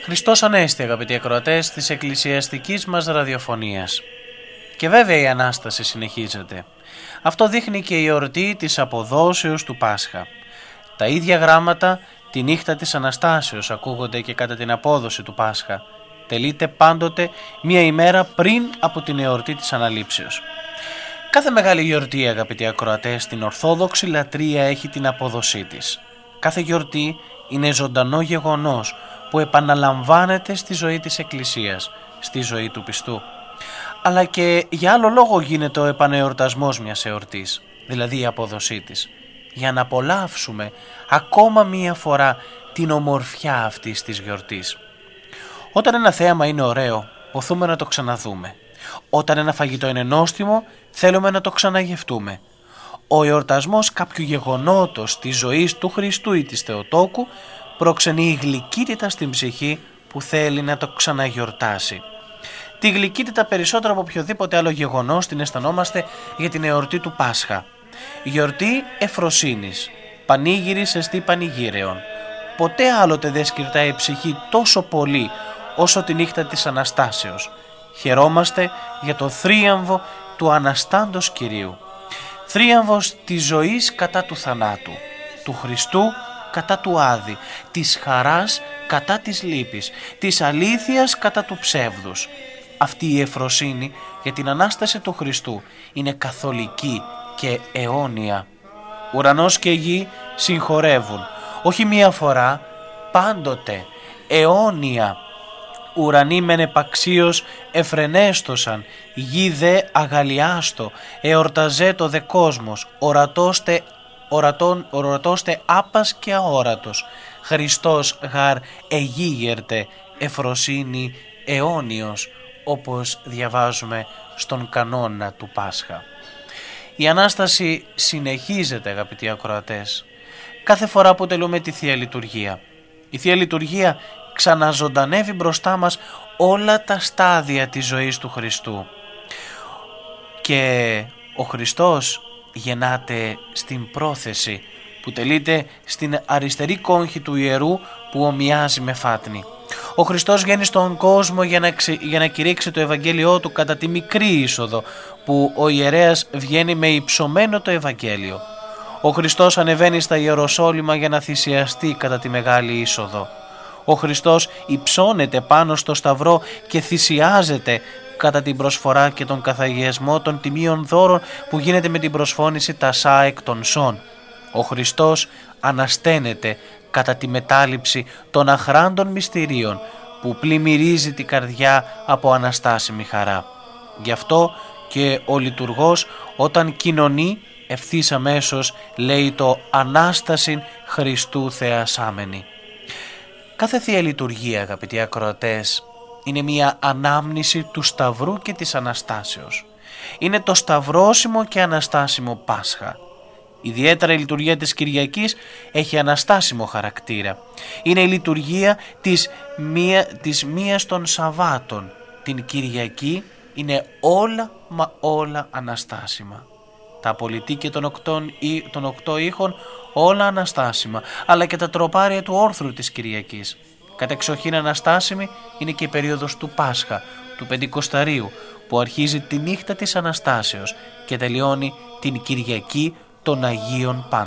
Χριστός Ανέστη, αγαπητοί ακροατές της εκκλησιαστικής μας ραδιοφωνίας. Και βέβαια η Ανάσταση συνεχίζεται. Αυτό δείχνει και η εορτή της αποδόσεως του Πάσχα. Τα ίδια γράμματα τη νύχτα της Αναστάσεως ακούγονται και κατά την απόδοση του Πάσχα. Τελείται πάντοτε μία ημέρα πριν από την εορτή της Αναλήψεως. Κάθε μεγάλη γιορτή, αγαπητοί ακροατές, στην Ορθόδοξη λατρεία έχει την απόδοσή της. Κάθε γιορτή είναι ζωντανό γεγονός που επαναλαμβάνεται στη ζωή της Εκκλησίας, στη ζωή του πιστού. Αλλά και για άλλο λόγο γίνεται ο επανεορτασμός μιας εορτής, δηλαδή η απόδοσή της, για να απολαύσουμε ακόμα μία φορά την ομορφιά αυτής της γιορτής. Όταν ένα θέαμα είναι ωραίο, ποθούμε να το ξαναδούμε. Όταν ένα φαγητό είναι νόστιμο, θέλουμε να το ξαναγευτούμε. Ο εορτασμός κάποιου γεγονότος της ζωής του Χριστού ή της Θεοτόκου προξενεί γλυκύτητα στην ψυχή που θέλει να το ξαναγιορτάσει. Τη γλυκύτητα περισσότερο από οποιοδήποτε άλλο γεγονός την αισθανόμαστε για την εορτή του Πάσχα. Γιορτή ευφροσύνης, πανήγυρης εστί πανηγύρεων. Ποτέ άλλοτε δεν σκυρτάει η ψυχή τόσο πολύ όσο τη νύχτα της Αναστάσεως. Χαιρόμαστε για το θρίαμβο του Αναστάντος Κυρίου. Θρίαμβος της ζωής κατά του θανάτου, του Χριστού κατά του Άδη, της χαράς κατά της λύπης, της αλήθειας κατά του ψεύδους. Αυτή η ευφροσύνη για την Ανάσταση του Χριστού είναι καθολική και αιώνια. Ουρανός και γη συγχωρεύουν, όχι μία φορά, πάντοτε, αιώνια. Ουρανοί μεν επαξίως εφρενέστοσαν, γη δε αγαλιάστο, εορταζέτο δε κόσμος, ορατώστε άπας και αόρατος. Χριστός γαρ εγίγερτε, εφροσύνη αιώνιος, όπως διαβάζουμε στον κανόνα του Πάσχα. Η Ανάσταση συνεχίζεται, αγαπητοί ακροατές, κάθε φορά που τελούμε τη Θεία Λειτουργία. Η Θεία Λειτουργία ξαναζωντανεύει μπροστά μας όλα τα στάδια της ζωής του Χριστού. Και ο Χριστός γεννάται στην πρόθεση που τελείται στην αριστερή κόγχη του ιερού που ομοιάζει με φάτνη. Ο Χριστός βγαίνει στον κόσμο για να κηρύξει το Ευαγγέλιό του κατά τη μικρή είσοδο που ο ιερέας βγαίνει με υψωμένο το Ευαγγέλιο. Ο Χριστός ανεβαίνει στα Ιεροσόλυμα για να θυσιαστεί κατά τη μεγάλη είσοδο. Ο Χριστός υψώνεται πάνω στο σταυρό και θυσιάζεται κατά την προσφορά και τον καθαγιασμό των τιμίων δώρων που γίνεται με την προσφώνηση τασά εκ των σών. Ο Χριστός ανασταίνεται κατά τη μετάληψη των αχράντων μυστηρίων που πλημμυρίζει την καρδιά από αναστάσιμη χαρά. Γι' αυτό και ο λειτουργός όταν κοινωνεί ευθύς αμέσως λέει το «Ανάστασιν Χριστού θεασάμενη». Κάθε Θεία Λειτουργία, αγαπητοί ακροατές, είναι μια ανάμνηση του Σταυρού και της Αναστάσεως. Είναι το σταυρόσιμο και αναστάσιμο Πάσχα. Ιδιαίτερα η λειτουργία της Κυριακής έχει αναστάσιμο χαρακτήρα. Είναι η λειτουργία της μίας των Σαββάτων. Την Κυριακή είναι όλα μα όλα αναστάσιμα. Τα πολιτή και των 8 ήχων όλα αναστάσιμα, αλλά και τα τροπάρια του όρθρου της Κυριακής. Κατεξοχήν αναστάσιμη είναι και η περίοδος του Πάσχα, του Πεντηκοσταρίου, που αρχίζει τη νύχτα της Αναστάσεως και τελειώνει την Κυριακή των Αγίων Πάντων.